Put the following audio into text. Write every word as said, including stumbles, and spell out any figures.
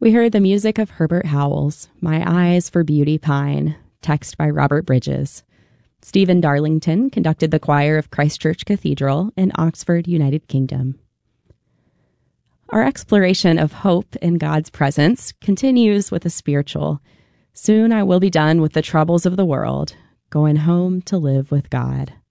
We heard the music of Herbert Howells, My Eyes for Beauty Pine, text by Robert Bridges. Stephen Darlington conducted the choir of Christ Church Cathedral in Oxford, United Kingdom. Our exploration of hope in God's presence continues with a spiritual. Soon I will be done with the troubles of the world, going home to live with God.